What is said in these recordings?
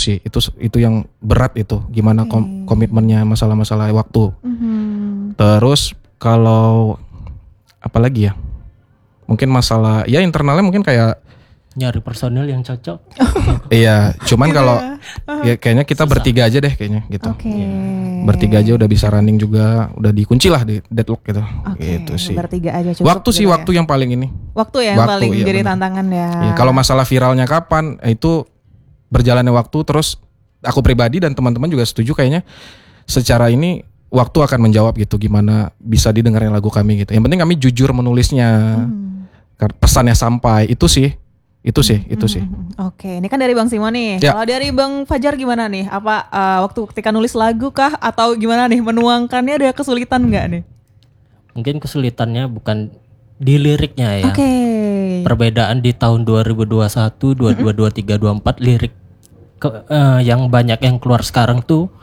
sih, itu yang berat itu, gimana komitmennya masalah-masalah waktu. Terus kalau apa lagi ya? Mungkin masalah ya internalnya mungkin kayak nyari personil yang cocok. Iya, cuman kalau ya kayaknya kita bertiga aja deh kayaknya gitu. Bertiga aja udah bisa running juga, udah dikunci lah di deadlock gitu. Gitu sih. Bertiga aja cukup. Waktu sih waktu yang paling ini. Waktu ya yang paling iya, jadi bener. tantangan ya. Ya, kalau masalah viralnya kapan, itu berjalannya waktu. Terus aku pribadi dan teman-teman juga setuju kayaknya secara ini waktu akan menjawab gitu gimana bisa didengarin lagu kami gitu. Yang penting kami jujur menulisnya, pesannya sampai itu sih. Oke, ini kan dari Bang Simon nih. Ya. Kalau dari Bang Fajar gimana nih? Apa waktu ketika nulis lagu kah atau gimana nih? Menuangkannya ada kesulitan nggak nih? Mungkin kesulitannya bukan di liriknya ya. Oke. Perbedaan di tahun 2021, 22, 23, 24 lirik yang banyak yang keluar sekarang tuh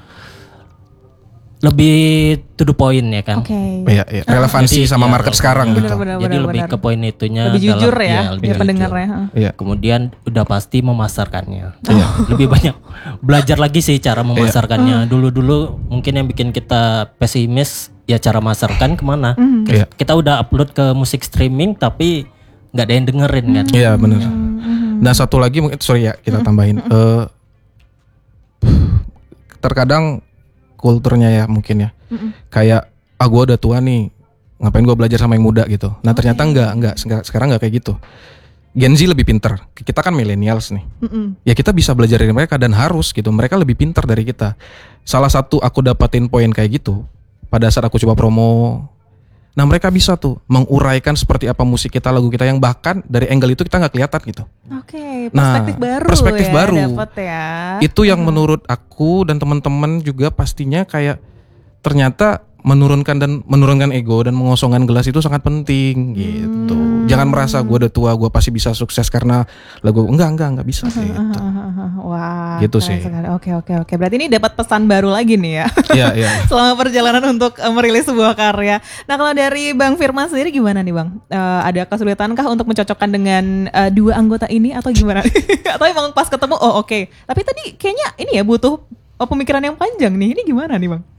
lebih to the point ya kan. Oke. Iya, relevansi Jadi, sama ya, market sekarang gitu. Jadi lebih ke poin itunya. Lebih jujur ya, lebih jujur. pendengarnya. Iya. Kemudian udah pasti memasarkannya. Lebih banyak belajar lagi sih cara memasarkannya. Dulu mungkin yang bikin kita pesimis ya cara masarkan kemana. Kita udah upload ke musik streaming tapi nggak ada yang dengerin kan. Iya benar. Nah satu lagi mungkin sorry ya kita tambahin. Terkadang kulturnya ya mungkin ya. Kayak gue udah tua nih, ngapain gue belajar sama yang muda gitu. Nah ternyata enggak sekarang enggak kayak gitu. Gen Z lebih pinter. Kita kan millennials nih. Ya kita bisa belajar dari mereka dan harus gitu. Mereka lebih pinter dari kita. Salah satu aku dapatin poin kayak gitu pada saat aku coba promo. Nah mereka bisa tuh menguraikan seperti apa musik kita, lagu kita yang bahkan dari angle itu kita nggak kelihatan gitu. Oke, perspektif baru dapet ya. Itu yang menurut aku dan teman-teman juga pastinya kayak ternyata menurunkan ego dan mengosongkan gelas itu sangat penting gitu. Jangan merasa gue udah tua, gue pasti bisa sukses karena lagu enggak bisa kayak gitu. Wah, gitu sih. Oke. Berarti ini dapat pesan baru lagi nih ya. Iya. Selama perjalanan untuk merilis sebuah karya. Nah, kalau dari Bang Firman sendiri gimana nih, Bang? Ada kesulitankah untuk mencocokkan dengan dua anggota ini atau gimana? Atau emang pas ketemu oke. Tapi tadi kayaknya ini ya butuh pemikiran yang panjang nih. Ini gimana nih, Bang?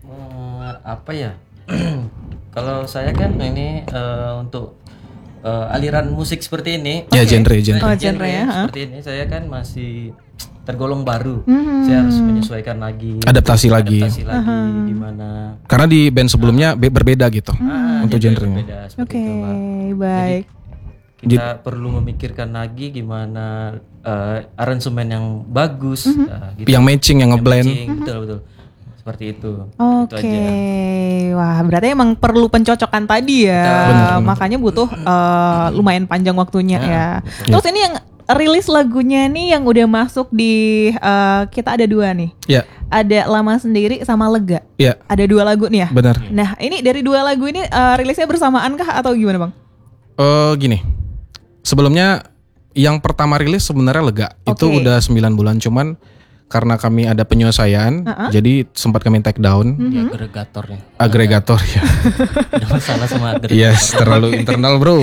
Apa ya? Kalau saya kan ini untuk aliran musik seperti ini. Ya genre. Genre ya. Seperti ini saya kan masih tergolong baru. Saya harus menyesuaikan lagi. Adaptasi lagi gimana? Karena di band sebelumnya berbeda gitu untuk genrenya. Oke, baik. Jadi, kita perlu memikirkan lagi gimana aransemen yang bagus, gitu. Yang matching, yang ngeblend. Betul. Seperti itu. Oke. Wah, berarti emang perlu pencocokan tadi ya. Bener. Makanya butuh lumayan panjang waktunya ya. Terus ini yang rilis lagunya nih yang udah masuk di kita ada dua nih. Iya. Ada Lama Sendiri sama Lega. Iya. Ada dua lagu nih ya. Benar. Nah, ini dari dua lagu ini rilisnya bersamaan kah atau gimana, Bang? Gini. Sebelumnya yang pertama rilis sebenarnya Lega. Itu udah 9 bulan, cuman karena kami ada penyelesaian, jadi sempat kami take down. Agregator ya. Ada masalah sama agregator. Yes, terlalu internal bro.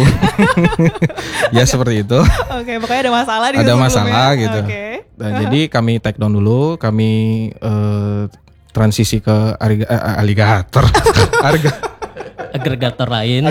Ya seperti itu. Oke, pokoknya ada masalah di ada masalah gitu. Nah, jadi kami take down dulu, kami transisi ke alligator. Agregator lain.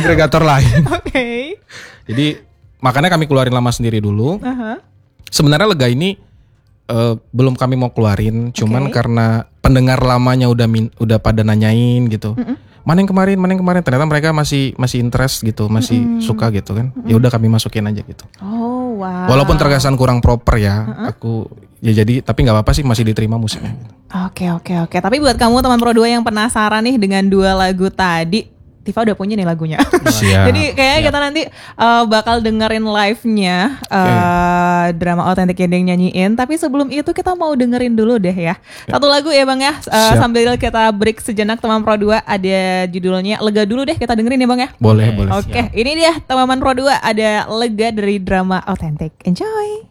Oke. Jadi makanya kami keluarin Lama Sendiri dulu. Sebenarnya Lega ini belum kami mau keluarin, cuman karena pendengar lamanya udah pada nanyain gitu. Mana yang kemarin, ternyata mereka masih interest gitu, masih suka gitu kan. Ya udah kami masukin aja gitu. Oh, wow. Walaupun terkesan kurang proper ya, aku ya jadi tapi nggak apa-apa sih, masih diterima musiknya. Oke. Tapi buat kamu teman Pro 2 yang penasaran nih dengan dua lagu tadi, Tifa udah punya nih lagunya. Jadi kayaknya kita nanti bakal dengerin live-nya drama Authentic yang nyanyiin. Tapi sebelum itu kita mau dengerin dulu deh ya. Satu lagu ya Bang ya. Sambil kita break sejenak teman Pro 2, ada judulnya Lega dulu deh, kita dengerin ya Bang ya. Boleh. Oke, ini dia teman Pro 2, ada Lega dari drama Authentic. Enjoy.